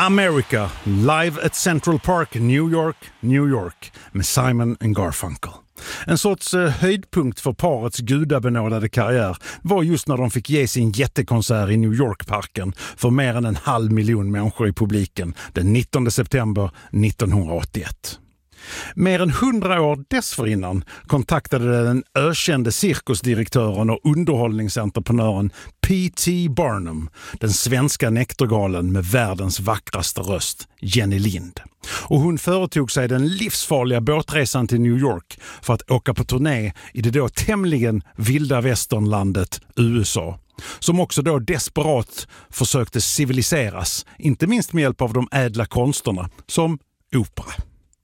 America, live at Central Park, New York, med Simon & Garfunkel. En sorts höjdpunkt för parets gudabenådade karriär var just när de fick ge sin jättekonsert i New York-parken för mer än 500 000 människor i publiken den 19 september 1981. Mer än 100 år dessförinnan kontaktade den ökände cirkusdirektören och underhållningsentreprenören P.T. Barnum, den svenska nektergalen med världens vackraste röst, Jenny Lind. Och hon företog sig den livsfarliga båtresan till New York för att åka på turné i det då tämligen vilda västernlandet USA, som också då desperat försökte civiliseras, inte minst med hjälp av de ädla konsterna som opera.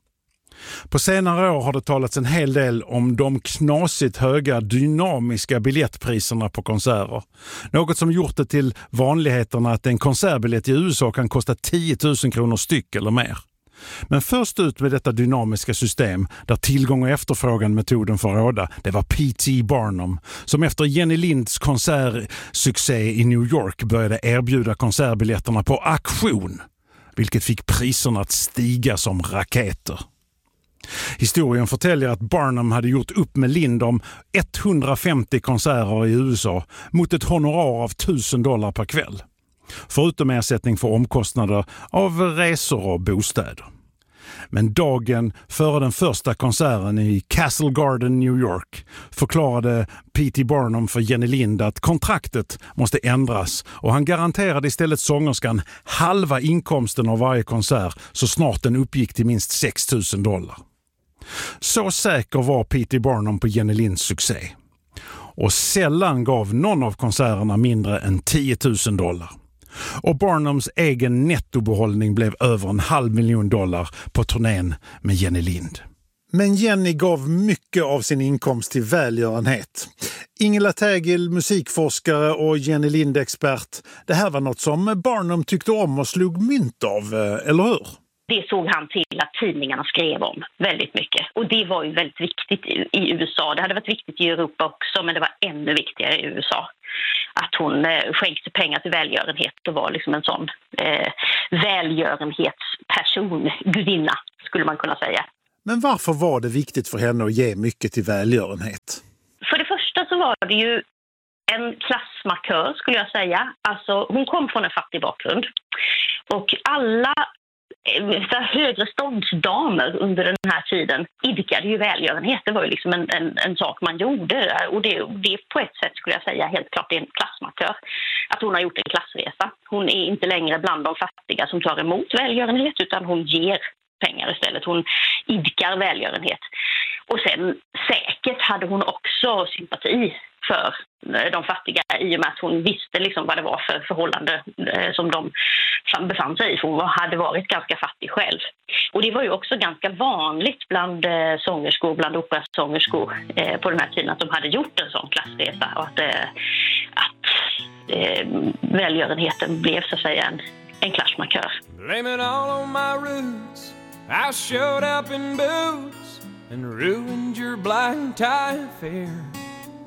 På senare år har det talats en hel del om de knasigt höga dynamiska biljettpriserna på konserter. Något som gjort det till vanligheterna att en konsertbiljett i USA kan kosta 10 000 kronor styck eller mer. Men först ut med detta dynamiska system där tillgång och efterfrågan metoden får råda, det var P.T. Barnum som efter Jenny Linds konsertsuccé i New York började erbjuda konsertbiljetterna på auktion, vilket fick priserna att stiga som raketer. Historien förtäljer att Barnum hade gjort upp med Lind om 150 konserter i USA mot ett honorar av $1,000 per kväll. Förutom ersättning för omkostnader av resor och bostäder. Men dagen före den första konserten i Castle Garden, New York, förklarade P.T. Barnum för Jenny Lind att kontraktet måste ändras och han garanterade istället sångerskan halva inkomsten av varje konsert så snart den uppgick till minst $6,000. Så säker var P.T. Barnum på Jenny Linds succé. Och sällan gav någon av konserterna mindre än $10,000. Och Barnums egen nettobehållning blev över $500 000 på turnén med Jenny Lind. Men Jenny gav mycket av sin inkomst till välgörenhet. Ingela Tägel, musikforskare och Jenny Lind-expert. Det här var något som Barnum tyckte om och slog mynt av, eller hur? Det såg han till att tidningarna skrev om väldigt mycket. Och det var ju väldigt viktigt i USA. Det hade varit viktigt i Europa också, men det var ännu viktigare i USA. Att hon skänkte pengar till välgörenhet och var liksom en sån välgörenhetsperson, gudinna skulle man kunna säga. Men varför var det viktigt för henne att ge mycket till välgörenhet? För det första så var det ju en klassmarkör skulle jag säga. Alltså hon kom från en fattig bakgrund. Och alla högre ståndsdamer under den här tiden idkade ju välgörenhet. Det var ju liksom en sak man gjorde. Och det på ett sätt skulle jag säga helt klart är en klassmarkör. Att hon har gjort en klassresa. Hon är inte längre bland de fattiga som tar emot välgörenhet utan hon ger pengar istället. Hon idkar välgörenhet. Och sen säkert hade hon också sympati för de fattiga i och med att hon visste liksom vad det var för förhållande som de befann sig i. För hon hade varit ganska fattig själv. Och det var ju också ganska vanligt bland sångerskor, bland operasångerskor på den här tiden att de hade gjort en sån klassresa och att välgörenheten blev så att säga en klassmarkör. Blame it all on my roots. I showed up in boots and ruined your blind tie affair.